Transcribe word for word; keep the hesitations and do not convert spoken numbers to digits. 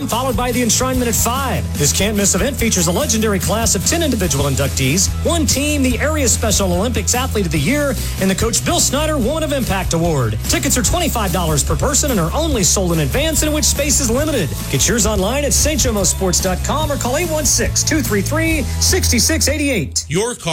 p.m., followed by the enshrinement at five. This can't-miss event features a legendary class of ten individual inductees, one team, the Area Special Olympics Athlete of the Year, and the Coach Bill Snyder Woman of Impact Award. Tickets are twenty-five dollars per person and are only sold in advance, in which space is limited. Get yours online at st jomo sports dot com or call eight one six, two three three, six six eight eight. Your car